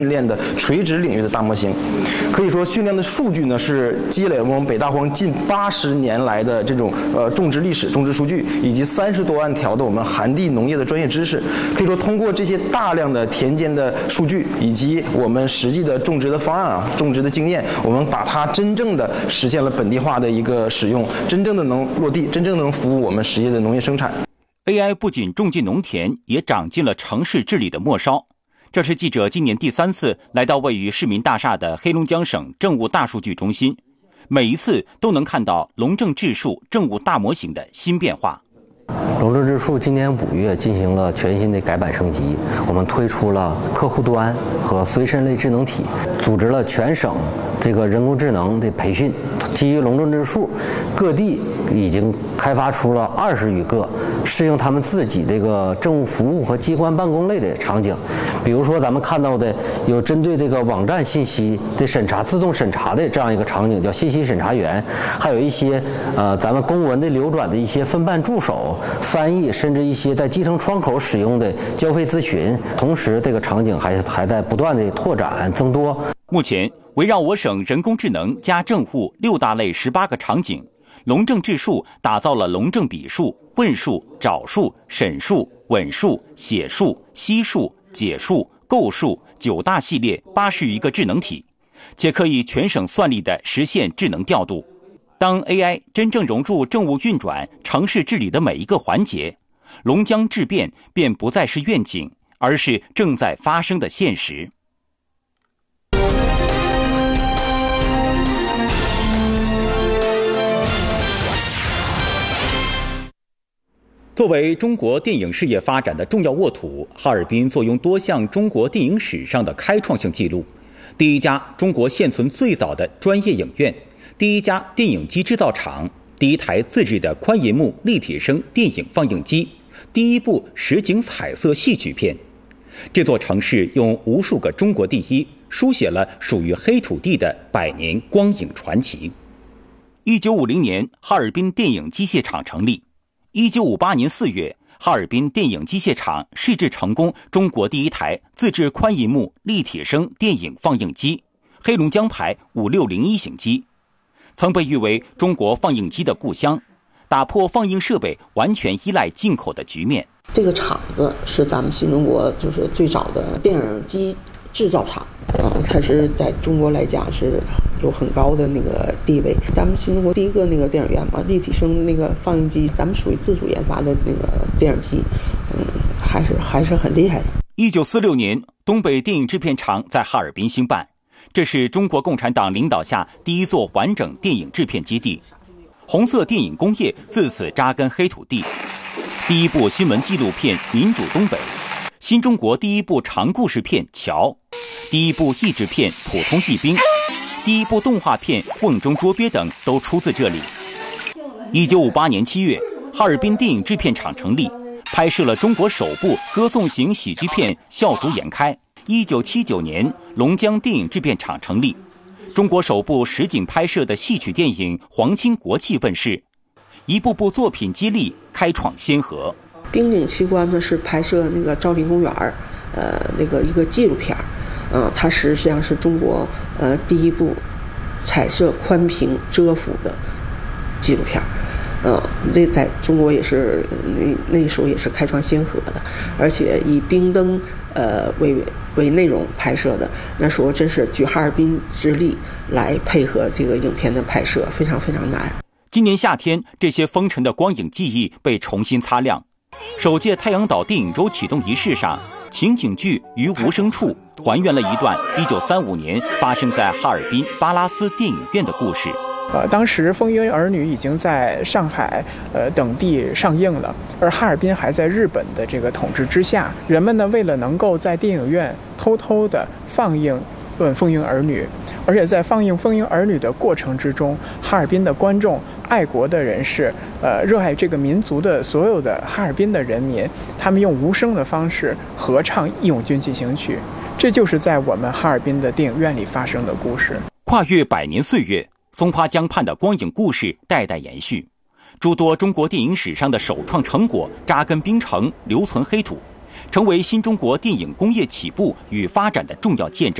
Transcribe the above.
训练的垂直领域的大模型。可以说，训练的数据呢是积累了我们北大荒近80年来的这种种植历史、种植数据，以及30多万条的我们寒地农业的专业知识。可以说，通过这些大量的田间的数据，以及我们实际的种植的方案种植的经验，我们把它真正的实现了本地化的一个使用，真正的能落地，真正能服务我们实业的农业生产。 AI 不仅种进农田，也长进了城市治理的末梢。这是记者今年第3次来到位于市民大厦的黑龙江省政务大数据中心，每一次都能看到龙政智树政务大模型的新变化。 龙政智树今年5月进行了全新的改版升级，我们推出了客户端和随身类智能体，组织了全省这个人工智能的培训。基于龙政智树，各地已经开发出了20余个适应他们自己这个政务服务和机关办公类的场景。比如说咱们看到的有针对这个网站信息的审查、自动审查的这样一个场景，叫信息审查员；还有一些咱们公文的流转的一些分办助手、翻译，甚至一些在基层窗口使用的交费咨询。同时，这个场景还在不断的拓展增多。 目前，围绕我省人工智能加政务6大类18个场景，龙政智树打造了龙政笔树、问树、找树、审树、稳树、写树、析树、解树、构树9大系列80余个智能体，且可以全省算力地实现智能调度。当 AI 真正融入政务运转、城市治理的每一个环节，龙江质变便不再是愿景，而是正在发生的现实。作为中国电影事业发展的重要沃土，哈尔滨坐拥多项中国电影史上的开创性记录：第一家中国现存最早的专业影院，第一家电影机制造厂，第一台自制的宽银幕立体声电影放映机，第一部实景彩色戏曲片。这座城市用无数个中国第一，书写了属于黑土地的100年光影传奇。1950年，哈尔滨电影机械厂成立。1958年4月，哈尔滨电影机械厂试制成功中国第一台自制宽银幕立体声电影放映机——黑龙江牌5601型机，曾被誉为中国放映机的故乡，打破放映设备完全依赖进口的局面。 这个厂子是咱们新中国就是最早的电影机制造厂它是在中国来讲是有很高的那个地位。咱们新中国第一个那个电影院嘛，立体声那个放映机，咱们属于自主研发的那个电影机，还是很厉害的。 1946年，东北电影制片厂在哈尔滨兴办，这是中国共产党领导下第一座完整电影制片基地，红色电影工业自此扎根黑土地。第一部新闻纪录片《民主东北》，新中国第一部长故事片《桥》，第一部译制片《普通一兵》，第一部动画片《瓮中捉鳖》等都出自这里。1958年7月，哈尔滨电影制片厂成立，拍摄了中国首部歌颂型喜剧片《笑逐颜开》。1979年，龙江电影制片厂成立，中国首部实景拍摄的戏曲电影《皇亲国戚》问世，一部部作品接力，开创先河。 滨景奇观呢是拍摄那个昭陵公园那个一个纪录片它实际上是中国第一部彩色宽屏遮幅的纪录片这在中国也是那时候也是开创先河的，而且以冰灯为内容拍摄的，那时候真是举哈尔滨之力来配合这个影片的拍摄，非常非常难。 今年夏天，这些风尘的光影记忆被重新擦亮。首届太阳岛电影周启动仪式上，情景剧《于无声处》还原了一段1935年发生在哈尔滨巴拉斯电影院的故事。 当时《风云儿女》已经在上海等地上映了，而哈尔滨还在日本的这个统治之下。人们呢，为了能够在电影院偷偷的放映《风云儿女》，而且在放映《风云儿女》的过程之中，哈尔滨的观众、爱国的人士、热爱这个民族的所有的哈尔滨的人民，他们用无声的方式合唱《义勇军进行曲》，这就是在我们哈尔滨的电影院里发生的故事。 跨越100年岁月，松花江畔的光影故事代代延续，诸多中国电影史上的首创成果扎根冰城，留存黑土。 成为新中国电影工业起步与发展的重要见证。